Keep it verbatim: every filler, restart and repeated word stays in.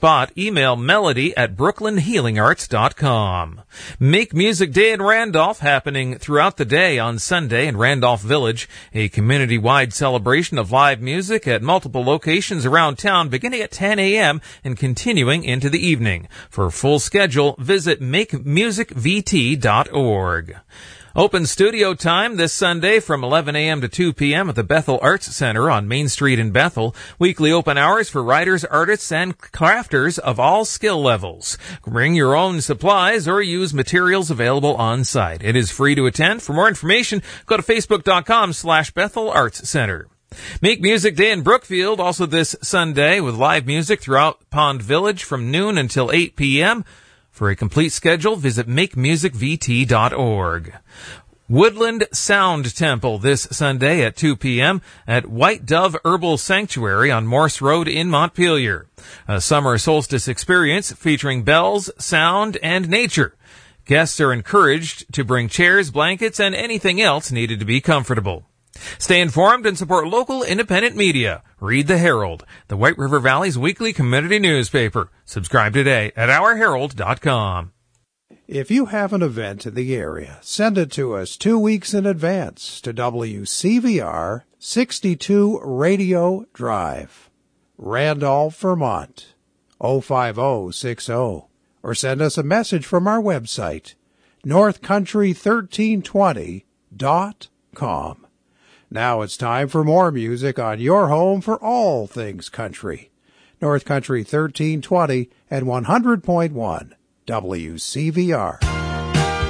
spot, email melody at brooklyn healing arts dot com. Make Music Day in Randolph, happening throughout the day on Sunday in Randolph Village. A community-wide celebration of live music at multiple locations around town beginning at ten a.m. and continuing into the evening. For a full schedule, visit make music v t dot org. Open studio time this Sunday from eleven a.m. to two p.m. at the Bethel Arts Center on Main Street in Bethel. Weekly open hours for writers, artists, and crafters of all skill levels. Bring your own supplies or use materials available on site. It is free to attend. For more information, go to facebook.com slash Bethel Arts Center. Make Music Day in Brookfield also this Sunday with live music throughout Pond Village from noon until eight p.m. For a complete schedule, visit make music v t dot org. Woodland Sound Temple this Sunday at two p.m. at White Dove Herbal Sanctuary on Morse Road in Montpelier. A summer solstice experience featuring bells, sound, and nature. Guests are encouraged to bring chairs, blankets, and anything else needed to be comfortable. Stay informed and support local independent media. Read the Herald, the White River Valley's weekly community newspaper. Subscribe today at our herald dot com. If you have an event in the area, send it to us two weeks in advance to W C V R sixty-two Radio Drive, Randolph, Vermont, oh five oh six oh, or send us a message from our website, north country thirteen twenty dot com. Now it's time for more music on your home for all things country. North Country thirteen twenty and one hundred point one W C V R.